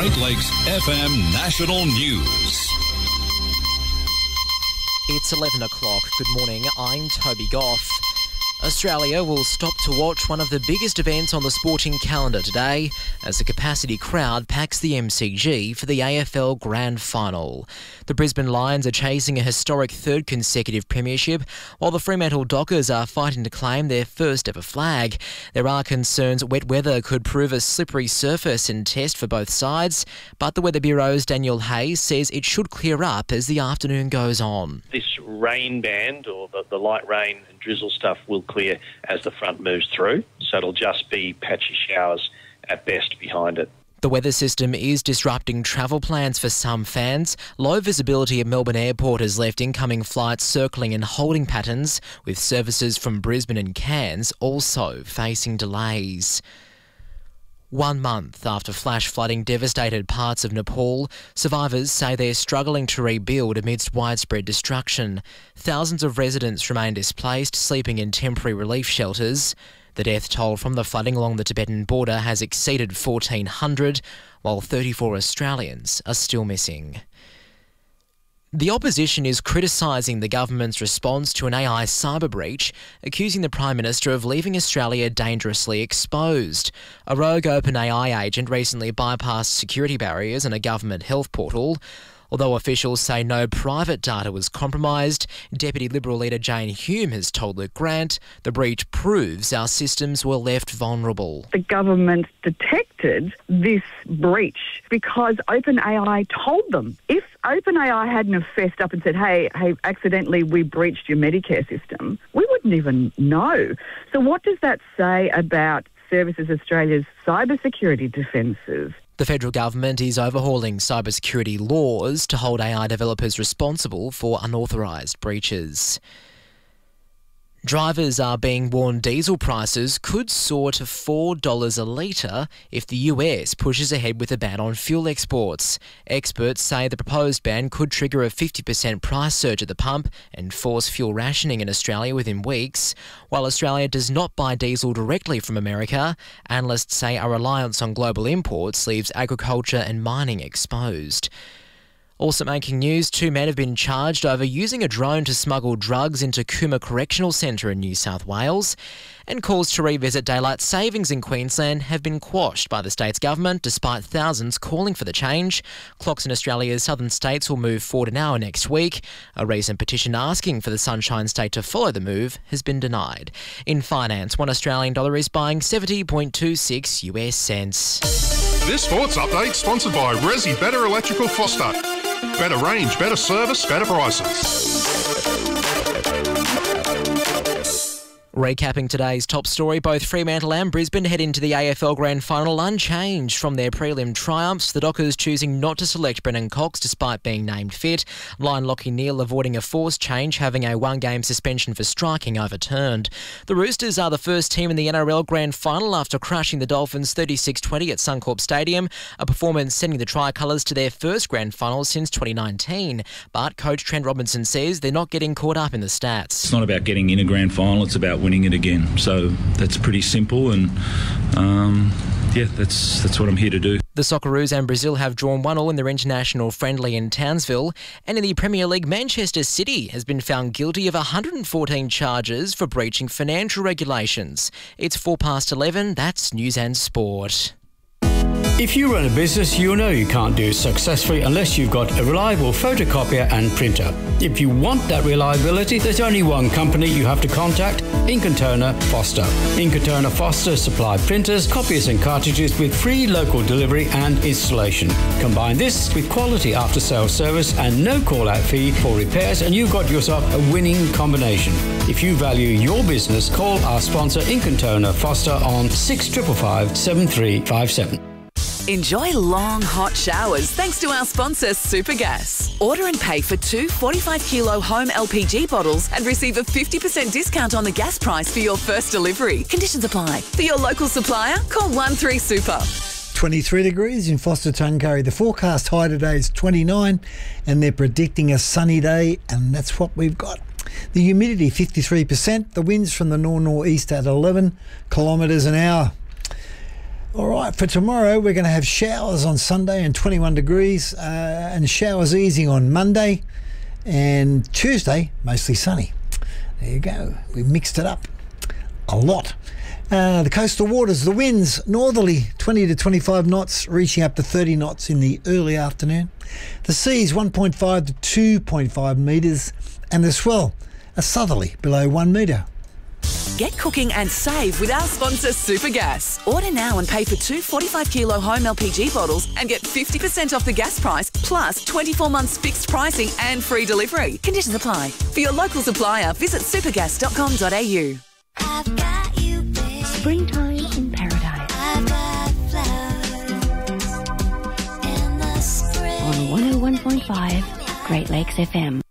Great Lakes FM National News. It's 11 o'clock. Good morning. I'm Toby Goff. Australia will stop to watch one of the biggest events on the sporting calendar today as a capacity crowd packs the MCG for the AFL Grand Final. The Brisbane Lions are chasing a historic third consecutive premiership, while the Fremantle Dockers are fighting to claim their first ever flag. There are concerns wet weather could prove a slippery surface and test for both sides, but the Weather Bureau's Daniel Hayes says it should clear up as the afternoon goes on. This rain band, or the light rain and drizzle stuff, will clear as the front moves through, so it'll just be patchy showers at best behind it. The weather system is disrupting travel plans for some fans. Low visibility at Melbourne Airport has left incoming flights circling in holding patterns, with services from Brisbane and Cairns also facing delays. 1 month after flash flooding devastated parts of Nepal, survivors say they're struggling to rebuild amidst widespread destruction. Thousands of residents remain displaced, sleeping in temporary relief shelters. The death toll from the flooding along the Tibetan border has exceeded 1,400, while 34 Australians are still missing. The opposition is criticising the government's response to an AI cyber breach, accusing the Prime Minister of leaving Australia dangerously exposed. A rogue OpenAI agent recently bypassed security barriers in a government health portal. Although officials say no private data was compromised, Deputy Liberal leader Jane Hume has told Luke Grant the breach proves our systems were left vulnerable. The government detected this breach because OpenAI told them. If OpenAI hadn't have fessed up and said, hey, accidentally we breached your Medicare system, we wouldn't even know. So what does that say about Services Australia's cybersecurity defences? The federal government is overhauling cybersecurity laws to hold AI developers responsible for unauthorised breaches. Drivers are being warned diesel prices could soar to $4 a litre if the US pushes ahead with a ban on fuel exports. Experts say the proposed ban could trigger a 50% price surge at the pump and force fuel rationing in Australia within weeks. While Australia does not buy diesel directly from America, analysts say our reliance on global imports leaves agriculture and mining exposed. Also making news, 2 men have been charged over using a drone to smuggle drugs into Cooma Correctional Centre in New South Wales. And calls to revisit daylight savings in Queensland have been quashed by the state's government, despite thousands calling for the change. Clocks in Australia's southern states will move forward an hour next week. A recent petition asking for the Sunshine State to follow the move has been denied. In finance, $1 Australian is buying 70.26 US cents. This sports update sponsored by Resi Better Electrical Foster. Better range, better service, better prices. Recapping today's top story, both Fremantle and Brisbane head into the AFL Grand Final unchanged from their prelim triumphs. The Dockers choosing not to select Brennan Cox despite being named fit. Lion Lockie Neale avoiding a forced change, having a one-game suspension for striking overturned. The Roosters are the first team in the NRL Grand Final after crushing the Dolphins 36-20 at Suncorp Stadium, a performance sending the Tricolours to their first Grand Final since 2019. But coach Trent Robinson says they're not getting caught up in the stats. It's not about getting in a Grand Final, it's about winning it again. So that's pretty simple, and that's what I'm here to do. The Socceroos and Brazil have drawn 1-1 in their international friendly in Townsville. And in the Premier League, Manchester City has been found guilty of 114 charges for breaching financial regulations. It's 11:04. That's News and Sport. If you run a business, you know you can't do it successfully unless you've got a reliable photocopier and printer. If you want that reliability, there's only one company you have to contact, Ink & Toner Foster. Ink & Toner Foster supply printers, copiers and cartridges with free local delivery and installation. Combine this with quality after-sales service and no call-out fee for repairs, and you've got yourself a winning combination. If you value your business, call our sponsor Ink & Toner Foster on 6555 7357. Enjoy long, hot showers thanks to our sponsor, Supergas. Order and pay for 2 45-kilo home LPG bottles and receive a 50% discount on the gas price for your first delivery. Conditions apply. For your local supplier, call 13Super. 23 degrees in Foster Tuncurry. The forecast high today is 29 and they're predicting a sunny day, and that's what we've got. The humidity 53%, the winds from the north-northeast at 11 kilometres an hour. All right, for tomorrow we're going to have showers on Sunday and 21 degrees and showers easing on Monday, and Tuesday mostly sunny. There you go. We mixed it up a lot. The coastal waters, the winds northerly 20 to 25 knots, reaching up to 30 knots in the early afternoon. The seas 1.5 to 2.5 metres, and the swell a southerly below 1 metre. Get cooking and save with our sponsor Supergas. Order now and pay for 2 45-kilo home LPG bottles and get 50% off the gas price, plus 24 months fixed pricing and free delivery. Conditions apply. For your local supplier, visit supergas.com.au. I've got you, babe. Springtime in paradise. I've got flowers in the spring. On 101.5 Great Lakes FM.